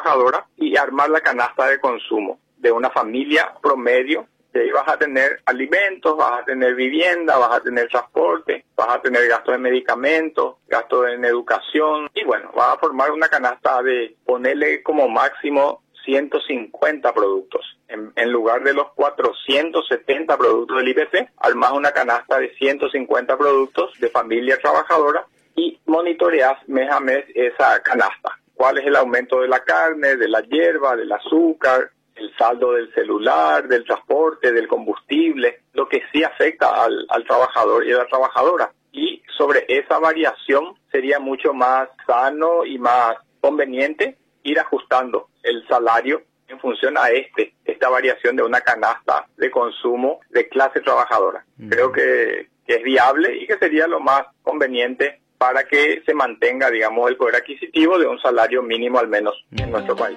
trabajadora y armar la canasta de consumo de una familia promedio. Y ahí vas a tener alimentos, vas a tener vivienda, vas a tener transporte, vas a tener gastos de medicamentos, gastos en educación y bueno, vas a formar una canasta de ponerle como máximo 150 productos. En lugar de los 470 productos del IPC, armas una canasta de 150 productos de familia trabajadora y monitoreas mes a mes esa canasta. ¿Cuál es el aumento de la carne, de la hierba, del azúcar, el saldo del celular, del transporte, del combustible, lo que sí afecta al trabajador y a la trabajadora? Y sobre esa variación sería mucho más sano y más conveniente ir ajustando el salario en función a esta variación de una canasta de consumo de clase trabajadora. Creo que es viable y que sería lo más conveniente para que se mantenga, digamos, el poder adquisitivo de un salario mínimo al menos en nuestro país.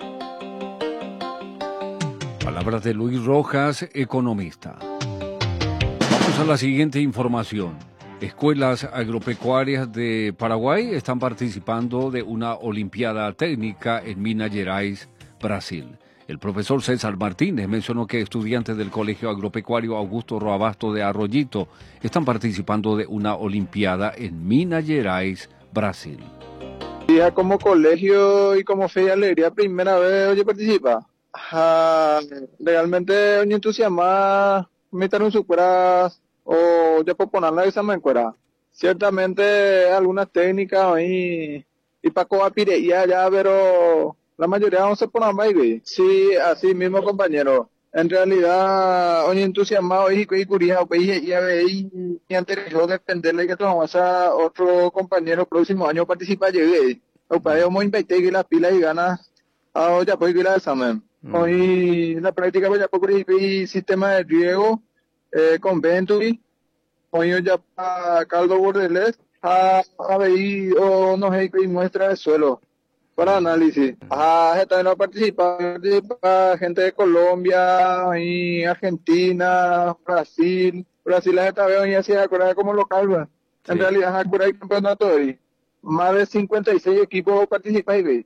Palabras de Luis Rojas, economista. Vamos a la siguiente información. Escuelas agropecuarias de Paraguay están participando de una olimpiada técnica en Minas Gerais, Brasil. El profesor César Martínez mencionó que estudiantes del Colegio Agropecuario Augusto Roabasto de Arroyito están participando de una olimpiada en Minas Gerais, Brasil. Ya como colegio y como fe y alegría, primera vez oye participa. Realmente oye entusiasma metieron su cueras o ya por ponerla de esa mancuera. Ciertamente algunas técnicas ahí y para coapire ya, pero la mayoría vamos a poner más y sí, así mismo compañero. En realidad, oye entusiasmado y curioso, y antes de defenderle que vamos a otro compañero próximo año participa llegué. O para vamos a invertir las pilas y ganas ya pues que la examen. Hoy la práctica pues ya por el sistema de riego con Venturi. Hoy ya para Caldo Bordelés a ver o no sé qué muestra de suelo para análisis. También no participa gente de Colombia y Argentina, Brasil la gente veo y así acuerda como local, ¿verdad? Sí. En realidad acuerda el campeonato hoy. Más de 56 equipos participan y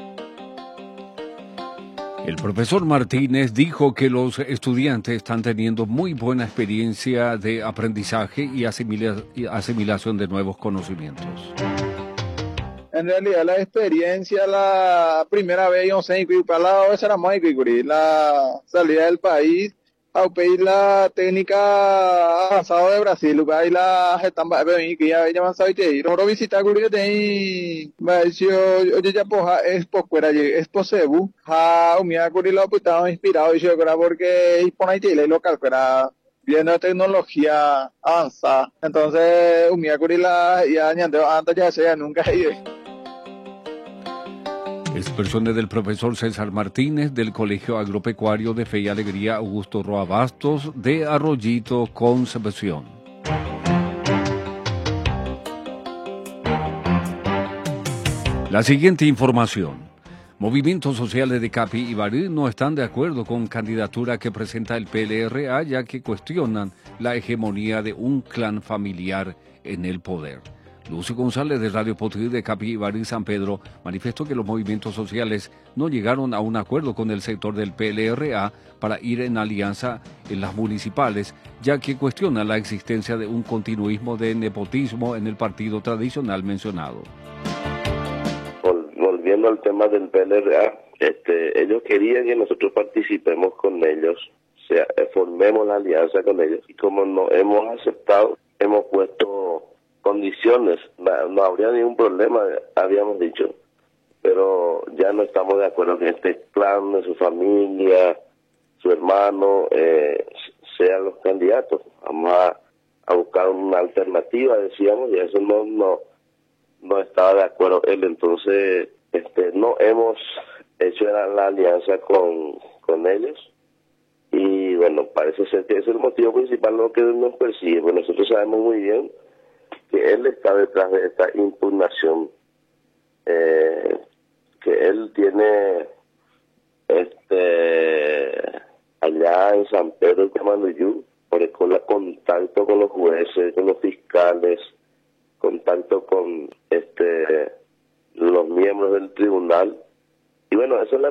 El profesor Martínez dijo que los estudiantes están teniendo muy buena experiencia de aprendizaje y asimilación de nuevos conocimientos. En realidad la experiencia, la primera vez yo sé que para la salida del país, a pedir la técnica avanzada de Brasil, ahí la están que ya llaman sabe que no visitar que tem, mas yo ya poja es pocuera es posebu, umia curi lo putado inspirado yo creo porque por ahí te local era viendo tecnología avanzada, entonces umia curi la ya añadió antes ya sea nunca Expresiones del profesor César Martínez del Colegio Agropecuario de Fe y Alegría Augusto Roabastos de Arroyito, Concepción. La siguiente información. Movimientos sociales de Capi y Barí no están de acuerdo con candidatura que presenta el PLRA, ya que cuestionan la hegemonía de un clan familiar en el poder. Lucio González de Radio Potrí de Capi y Barí San Pedro manifestó que los movimientos sociales no llegaron a un acuerdo con el sector del PLRA para ir en alianza en las municipales, ya que cuestiona la existencia de un continuismo de nepotismo en el partido tradicional mencionado. Volviendo al tema del PLRA, ellos querían que nosotros participemos con ellos, formemos la alianza con ellos, y como no hemos aceptado, hemos puesto condiciones, no habría ningún problema, habíamos dicho, pero ya no estamos de acuerdo que este clan de su familia, su hermano, sean los candidatos. Vamos a buscar una alternativa, decíamos, y eso no estaba de acuerdo él, entonces no hemos hecho la alianza con ellos, y bueno, parece ser que ese es el motivo principal lo que nos persigue, pues nosotros sabemos muy bien que él está detrás de esta impugnación, que él tiene allá en San Pedro de Tamanuyú, por escuela, contacto con los jueces, con los fiscales, contacto con los miembros del tribunal, y bueno, esa es la